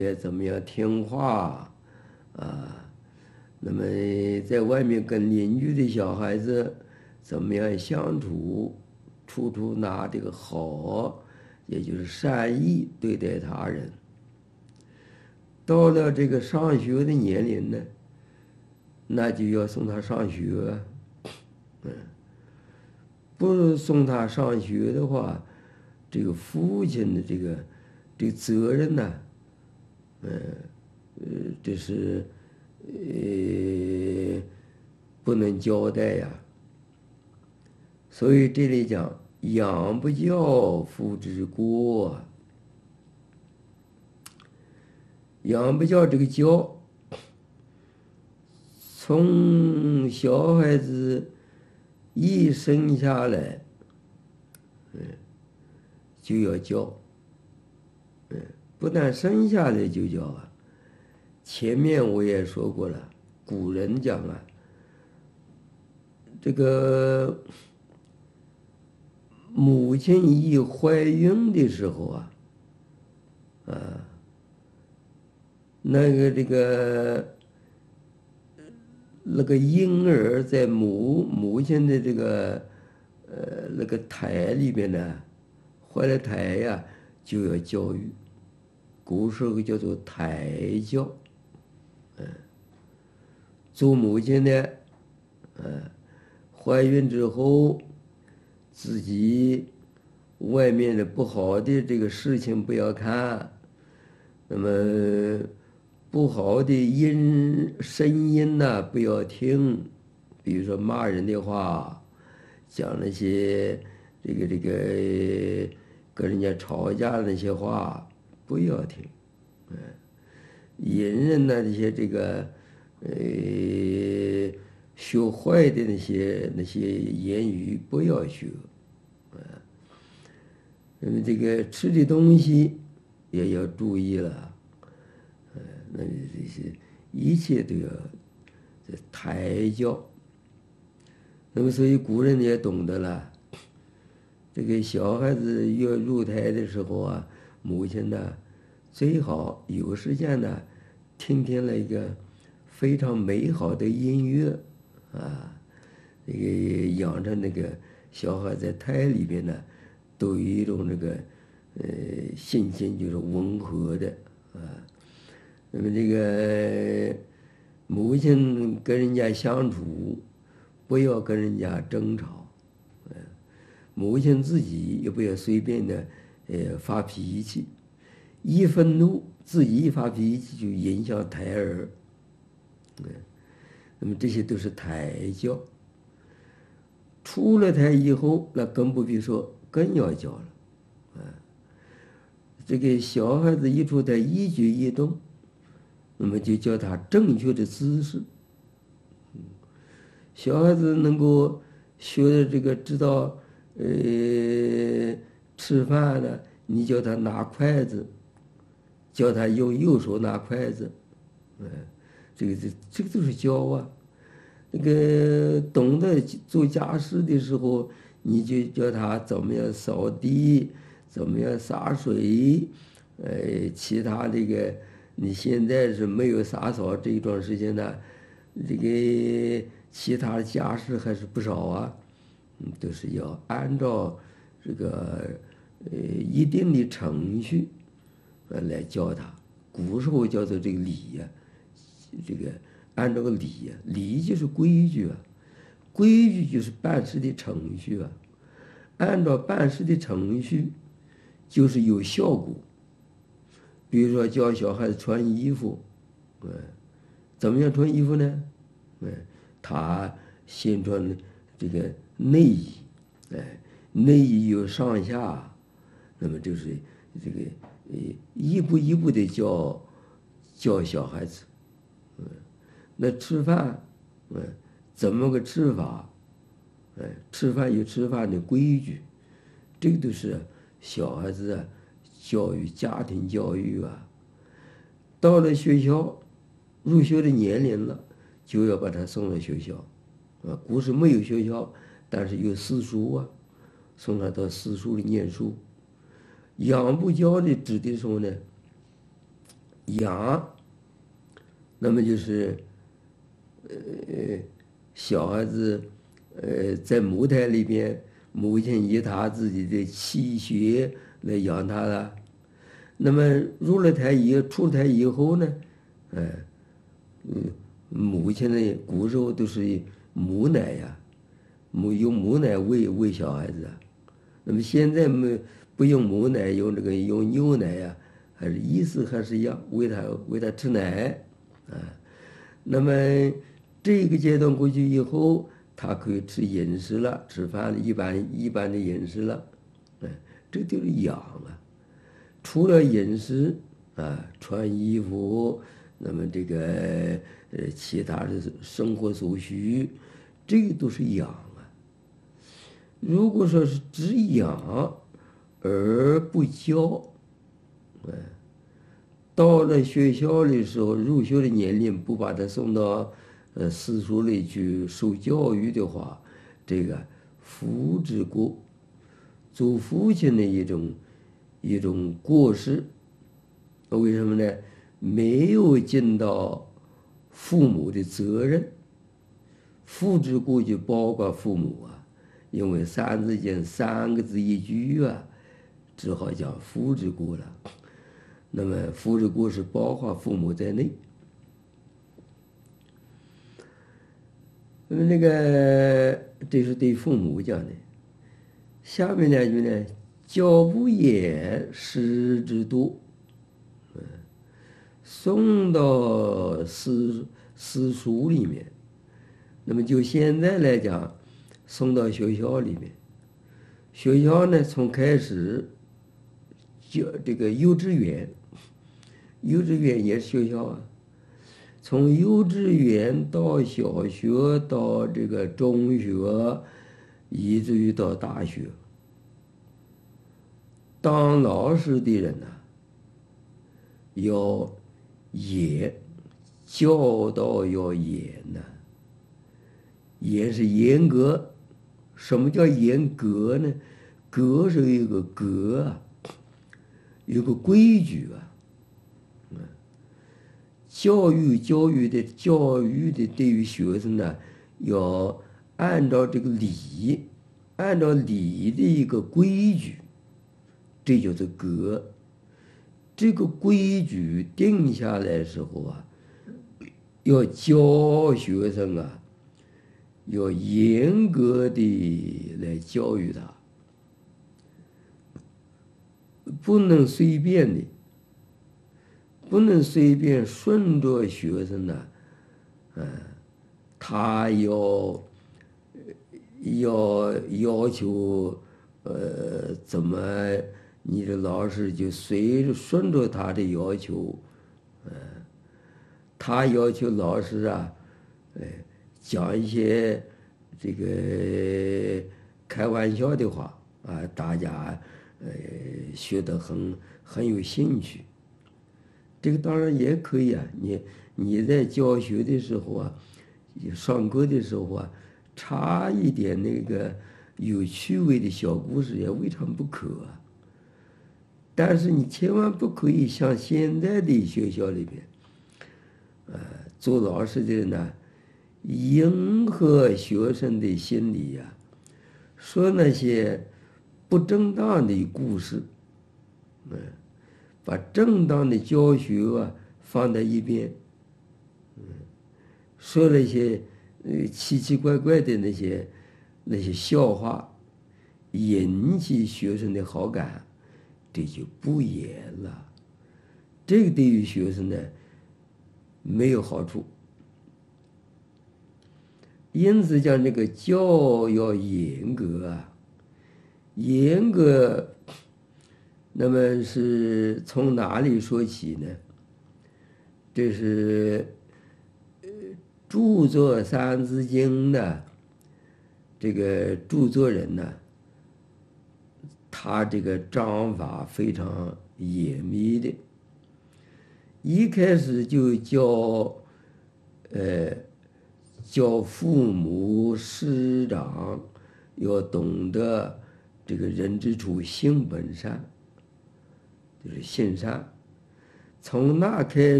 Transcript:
也怎么样听话啊？那么在外面跟邻居的小孩子怎么样相处，处处拿这个好，也就是善意对待他人。到了这个上学的年龄呢，那就要送他上学。不送他上学的话，这个父亲的这个责任呢，这是不能交代呀。所以这里讲养不教，父之过。养不教这个教，从小孩子一生下来，就要教，不但生下来就教啊。前面我也说过了，古人讲啊，这个母亲一怀孕的时候啊，那个婴儿在母亲的那个胎里边呢，怀了胎呀，就要教育，古时候叫做胎教。做母亲的，怀孕之后，自己外面的不好的这个事情不要看，那么不好的声音呐，不要听，比如说骂人的话，讲那些跟人家吵架的那些话，不要听。隐忍呐，这些学坏的那些言语不要学。这个吃的东西也要注意了。那这些一切都要这胎教。那么所以古人也懂得了，这个小孩子要入胎的时候啊，母亲呢最好有时间呢听听那个非常美好的音乐啊，这个养成那个小孩在胎里边呢都有一种信心，就是温和的啊。那么这个母亲跟人家相处，不要跟人家争吵，母亲自己也不要随便的发脾气，一愤怒自己一发脾气就影响胎儿，那么这些都是胎教。出了胎以后，那更不必说，更要教了。这个小孩子一出胎，一举一动，那么就教他正确的姿势。小孩子能够学的这个知道，吃饭呢，你叫他拿筷子，叫他用右手拿筷子，这个都是教啊。那个懂得做家事的时候，你就教他怎么样扫地，怎么样洒水，其他这个你现在是没有洒扫这一段时间呢，这个其他的家事还是不少啊，都是要按照这个一定的程序来教他。古时候叫做这个礼呀，这个按照个礼呀，礼就是规矩啊，规矩就是办事的程序啊，按照办事的程序就是有效果。比如说教小孩子穿衣服，怎么样穿衣服呢？他先穿这个内衣，内衣有上下，那么就是这个一步一步的教小孩子，那吃饭，怎么个吃法？吃饭有吃饭的规矩，这个都是小孩子啊教育家庭教育啊。到了学校，入学的年龄了，就要把他送到学校，古时没有学校，但是有私塾啊，送他到私塾里念书。养不教的指的时候呢， 养，那么就是小孩子在母胎里边，母亲以她自己的气血来养他了。那么出了胎以后呢，母亲呢，古时候都是母奶呀，用母奶喂小孩子啊。那么现在不用母奶，用牛奶呀，还是意思还是一样，喂他吃奶啊。那么这个阶段过去以后，他可以吃饮食了，吃饭了，一般的饮食了，这就是养啊。除了饮食啊，穿衣服，那么这个其他的生活所需，这个都是养啊。如果说是只养而不教，到了学校的时候，入学的年龄不把他送到私塾里去受教育的话，这个父之过，做父亲的一种过失。为什么呢？没有尽到父母的责任。父之过就包括父母啊，因为三字经三个字一句啊，只好讲父之过了。那么父之过是包括父母在内。那个这是对父母讲的。下面两句呢，教不严，师之惰。送到私塾里面，那么就现在来讲，送到学校里面。学校呢，从开始这个幼稚园也是学校啊。从幼稚园到小学，到这个中学，以至于到大学，当老师的人呢，要严，教导要严呐。严是严格。什么叫严格呢？格是一个格啊，有个规矩啊。教育的对于学生呢，要按照这个礼，按照礼的一个规矩，这就是格。这个规矩定下来时候啊，要教学生啊，要严格的来教育他，不能随便的。不能随便顺着学生呢，他要求，怎么你的老师就顺着他的要求，他要求老师啊，讲一些这个开玩笑的话啊，大家学得很有兴趣。这个当然也可以啊，你在教学的时候啊，上课的时候啊，插一点那个有趣味的小故事也未尝不可啊。但是你千万不可以像现在的学校里边，做老师的人呢，迎合学生的心理呀，说那些不正当的故事，把正当的教学啊放在一边，说那些奇奇怪怪的那些笑话，引起学生的好感，这就不严了。这个对于学生呢没有好处。因此讲这个教要严格啊，严格。那么是从哪里说起呢？这是著作《三字经》的这个著作人呢，他这个章法非常严密的。一开始就教父母师长要懂得这个人之初性本善，就是性善。 从那开